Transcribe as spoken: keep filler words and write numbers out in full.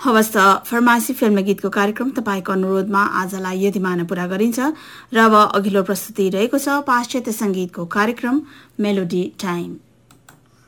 हवस् त pharmacy film गीतको कार्यक्रम तपाईको अनुरोधमा आजलाई यतिमा पूरा गरिन्छ र अब अघिल्लो प्रस्तुति रहेको छ पाश्चात्य संगीतको कार्यक्रम मेलोडी टाइम।